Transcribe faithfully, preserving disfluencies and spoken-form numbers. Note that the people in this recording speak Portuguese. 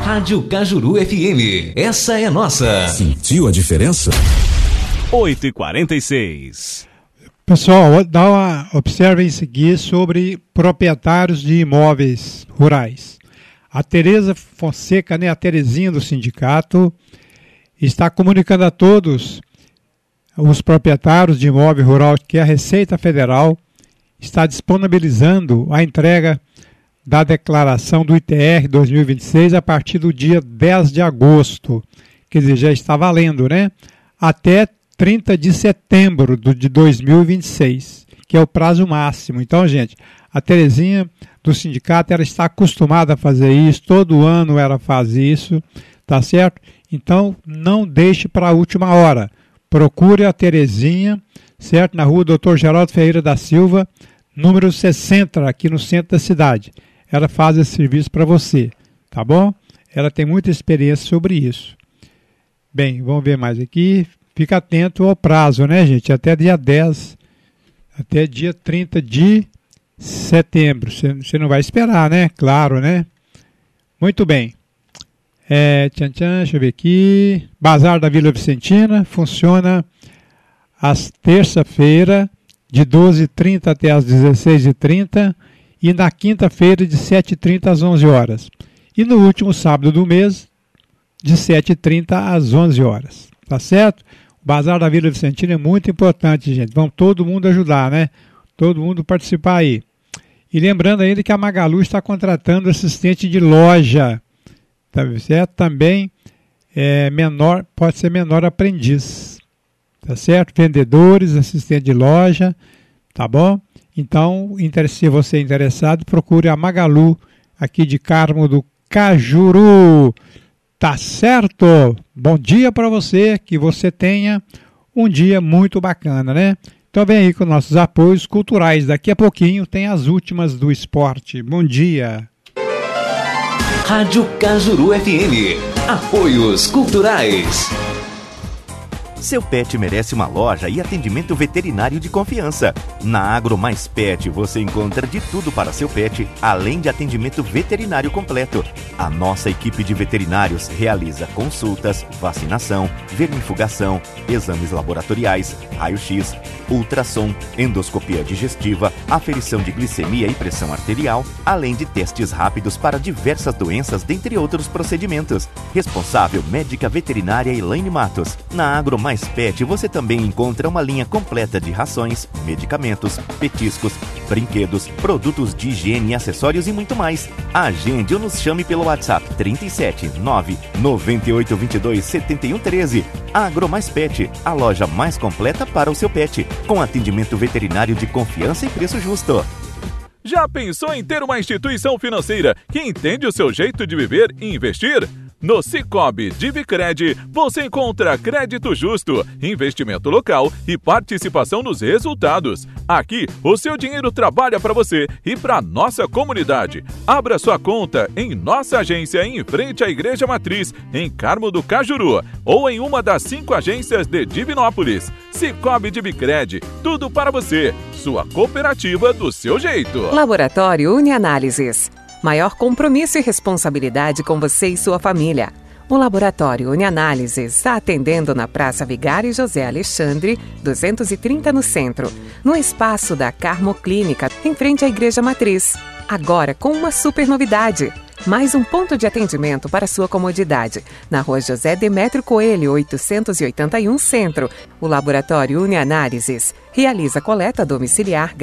Rádio Cajuru F M, essa é nossa. Sentiu a diferença? oito e quarenta e seis. Pessoal, dá uma, observem seguir sobre proprietários de imóveis rurais. A Tereza Fonseca, né, a Terezinha do sindicato, está comunicando a todos os proprietários de imóvel rural que a Receita Federal está disponibilizando a entrega da declaração do I T R dois mil e vinte e seis a partir do dia dez de agosto. Quer dizer, já está valendo, né? Até trinta de setembro de dois mil e vinte e seis, que é o prazo máximo. Então, gente, a Terezinha do sindicato, ela está acostumada a fazer isso, todo ano ela faz isso, tá certo? Então, não deixe para a última hora. Procure a Terezinha, certo? Na rua doutor Geraldo Ferreira da Silva, número sessenta, aqui no centro da cidade. Ela faz esse serviço para você, tá bom? Ela tem muita experiência sobre isso. Bem, vamos ver mais aqui. Fica atento ao prazo, né, gente? Até dia dez, até dia trinta de setembro. Você não vai esperar, né? Claro, né? Muito bem. É, tchan, tchan, deixa eu ver aqui. Bazar da Vila Vicentina funciona às terça-feira, de doze e trinta até às dezesseis e trinta, e na quinta-feira, de sete e trinta às onze horas. E no último sábado do mês, de sete e trinta às onze horas. Tá certo? O Bazar da Vila Vicentina é muito importante, gente. Vamos todo mundo ajudar, né? Todo mundo participar aí. E lembrando ainda que a Magalu está contratando assistente de loja. Tá certo? Também é menor, pode ser menor aprendiz. Tá certo? Vendedores, assistente de loja, tá bom? Então, se você é interessado, procure a Magalu aqui de Carmo do Cajuru. Tá certo? Bom dia para você, que você tenha um dia muito bacana, né? Então vem aí com nossos apoios culturais. Daqui a pouquinho tem as últimas do esporte. Bom dia. Rádio Cajuru F M. Apoios culturais. Seu pet merece uma loja e atendimento veterinário de confiança. Na Agro Mais Pet você encontra de tudo para seu pet, além de atendimento veterinário completo. A nossa equipe de veterinários realiza consultas, vacinação, vermifugação, exames laboratoriais, raio-x, ultrassom, endoscopia digestiva, aferição de glicemia e pressão arterial, além de testes rápidos para diversas doenças, dentre outros procedimentos. Responsável médica veterinária Elaine Matos. Na Agro Mais Pet você também encontra uma linha completa de rações, medicamentos, petiscos, brinquedos, produtos de higiene e acessórios e muito mais. Agende ou nos chame pelo WhatsApp trinta e sete, nove, noventa e oito, vinte e dois, setenta e um, treze. Agro Mais Pet, a loja mais completa para o seu pet, com atendimento veterinário de confiança e preço justo. Já pensou em ter uma instituição financeira que entende o seu jeito de viver e investir? No Sicoob Divicred, você encontra crédito justo, investimento local e participação nos resultados. Aqui, o seu dinheiro trabalha para você e para nossa comunidade. Abra sua conta em nossa agência em frente à Igreja Matriz, em Carmo do Cajuru, ou em uma das cinco agências de Divinópolis. Sicoob Divicred, tudo para você. Sua cooperativa do seu jeito. Laboratório Unianálises. Maior compromisso e responsabilidade com você e sua família. O Laboratório Unianálises está atendendo na Praça Vigário José Alexandre, duzentos e trinta no centro, no espaço da Carmo Clínica, em frente à Igreja Matriz. Agora com uma super novidade. Mais um ponto de atendimento para sua comodidade. Na Rua José Demétrio Coelho, oitocentos e oitenta e um Centro. O Laboratório Unianálises realiza coleta domiciliar